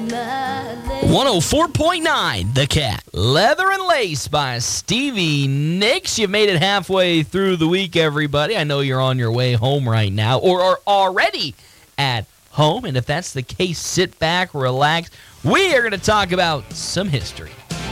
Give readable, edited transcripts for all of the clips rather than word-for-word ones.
104.9 The Cat. Leather and Lace by Stevie Nicks. You've made it halfway through the week, everybody. I know you're on your way home right now or are already at home. And if that's the case, sit back, relax. We are going to talk about some history.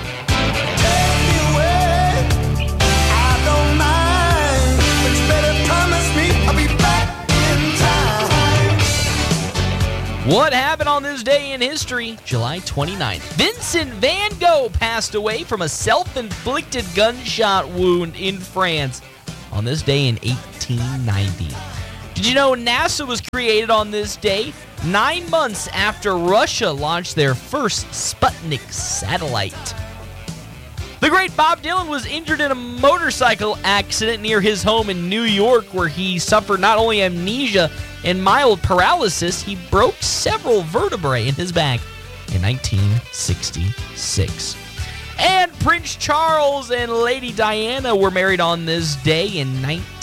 What happened on this day in history? July 29th. Vincent van Gogh passed away from a self-inflicted gunshot wound in France on this day in 1890. Did you know NASA was created on this day 9 months after Russia launched their first Sputnik satellite? The great Bob Dylan was injured in a motorcycle accident near his home in New York, where he suffered not only amnesia and mild paralysis, he broke several vertebrae in his back in 1966. And Prince Charles and Lady Diana were married on this day in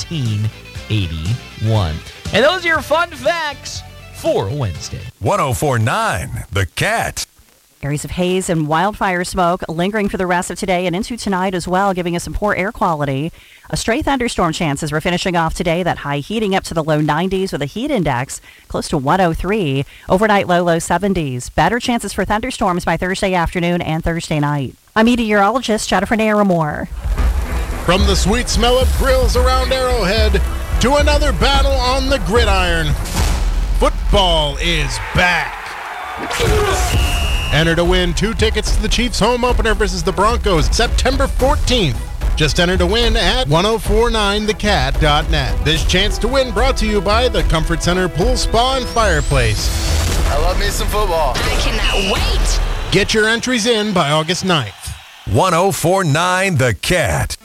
1981. And those are your fun facts for Wednesday. 104.9 The Cat. Areas of haze and wildfire smoke lingering for the rest of today and into tonight as well, giving us some poor air quality. A stray thunderstorm chances. We're finishing off today. That high heating up to the low 90s with a heat index close to 103. Overnight low 70s. Better chances for thunderstorms by Thursday afternoon and Thursday night. I'm meteorologist Jennifer Naramore. From the sweet smell of grills around Arrowhead to another battle on the gridiron, football is back. Enter to win 2 tickets to the Chiefs home opener versus the Broncos September 14th. Just enter to win at 1049thecat.net. This chance to win brought to you by the Comfort Center Pool Spa and Fireplace. I love me some football. I cannot wait. Get your entries in by August 9th. 104.9 The Cat.